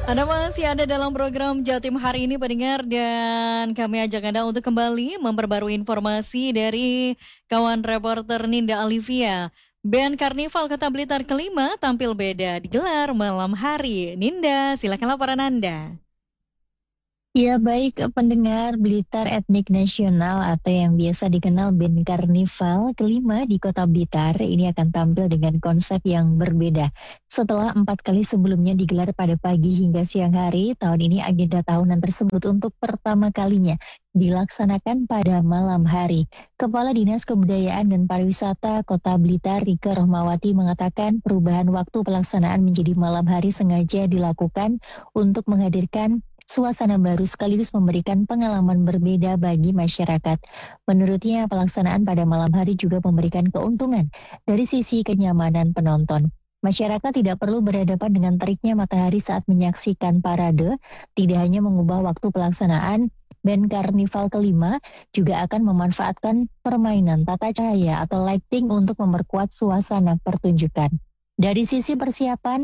Anda masih ada dalam program Jatim hari ini pendengar dan kami ajak Anda untuk kembali memperbarui informasi dari kawan reporter Ninda Alivia. Band Karnival Kota Blitar kelima tampil beda digelar malam hari. Ninda, silakan laporan Anda. Ya baik pendengar Blitar Etnik Nasional atau yang biasa dikenal band Karnival kelima di Kota Blitar ini akan tampil dengan konsep yang berbeda. Setelah 4 kali sebelumnya digelar pada pagi hingga siang hari, tahun ini agenda tahunan tersebut untuk pertama kalinya dilaksanakan pada malam hari. Kepala Dinas Kebudayaan dan Pariwisata Kota Blitar Rike Rohmawati mengatakan perubahan waktu pelaksanaan menjadi malam hari sengaja dilakukan untuk menghadirkan suasana baru sekaligus memberikan pengalaman berbeda bagi masyarakat. Menurutnya, pelaksanaan pada malam hari juga memberikan keuntungan dari sisi kenyamanan penonton. Masyarakat tidak perlu berhadapan dengan teriknya matahari saat menyaksikan parade, tidak hanya mengubah waktu pelaksanaan, band Karnival kelima juga akan memanfaatkan permainan tata cahaya atau lighting untuk memperkuat suasana pertunjukan. Dari sisi persiapan,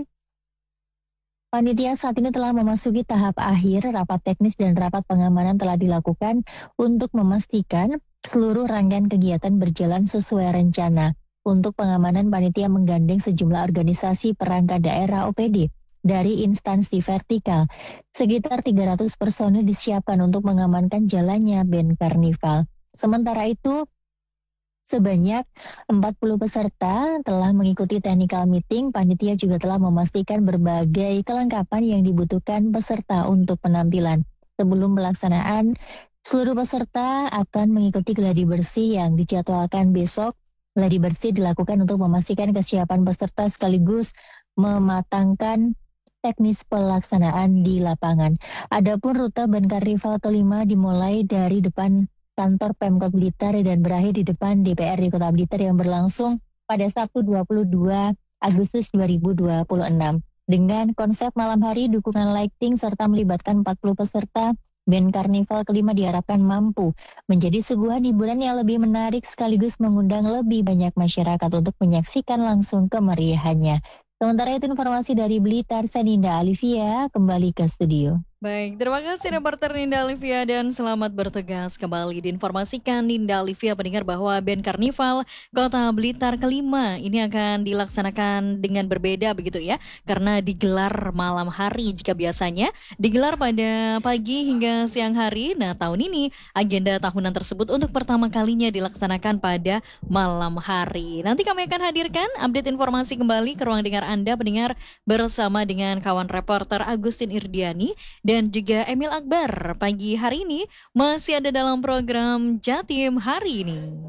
panitia saat ini telah memasuki tahap akhir, rapat teknis dan rapat pengamanan telah dilakukan untuk memastikan seluruh rangkaian kegiatan berjalan sesuai rencana. Untuk pengamanan, panitia menggandeng sejumlah organisasi perangkat daerah OPD dari instansi vertikal. Sekitar 300 personil disiapkan untuk mengamankan jalannya band Karnival. Sementara itu, sebanyak 40 peserta telah mengikuti technical meeting. Panitia juga telah memastikan berbagai kelengkapan yang dibutuhkan peserta untuk penampilan. Sebelum pelaksanaan, seluruh peserta akan mengikuti gladi bersih yang dijadwalkan besok. Gladi bersih dilakukan untuk memastikan kesiapan peserta sekaligus mematangkan teknis pelaksanaan di lapangan. Adapun rute band Karnival kelima dimulai dari depan kantor Pemkot Blitar dan berakhir di depan DPRD Kota Blitar yang berlangsung pada Sabtu 22 Agustus 2026. Dengan konsep malam hari, dukungan lighting, serta melibatkan 40 peserta, band Karnival kelima diharapkan mampu menjadi suguhan hiburan yang lebih menarik sekaligus mengundang lebih banyak masyarakat untuk menyaksikan langsung kemeriahannya. Sementara itu informasi dari Blitar, saya Ninda Alivia kembali ke studio. Baik, terima kasih reporter Ninda Alivia dan selamat bertugas kembali. Diinformasikan Ninda Alivia pendengar bahwa band Karnival Kota Blitar kelima ini akan dilaksanakan dengan berbeda begitu ya, karena digelar malam hari jika biasanya digelar pada pagi hingga siang hari. Nah, tahun ini agenda tahunan tersebut untuk pertama kalinya dilaksanakan pada malam hari. Nanti kami akan hadirkan update informasi kembali ke ruang dengar Anda pendengar bersama dengan kawan reporter Agustin Irdiani dan juga Emil Akbar. Pagi hari ini masih ada dalam program Jatim hari ini.